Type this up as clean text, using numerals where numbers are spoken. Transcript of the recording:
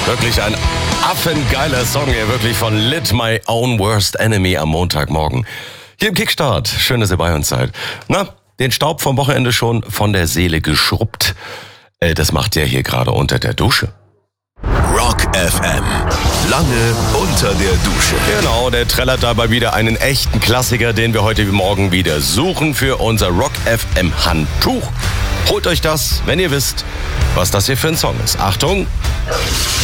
Wirklich ein affengeiler Song hier, wirklich von Lit My Own Worst Enemy am Montagmorgen. Hier im Kickstart. Schön, dass ihr bei uns seid. Na, den Staub vom Wochenende schon von der Seele geschrubbt. Das macht der hier gerade unter der Dusche. Rock FM. Lange unter der Dusche. Genau, der trällert dabei wieder einen echten Klassiker, den wir heute Morgen wieder suchen für unser Rock FM Handtuch. Holt euch das, wenn ihr wisst, was das hier für ein Song ist. Achtung!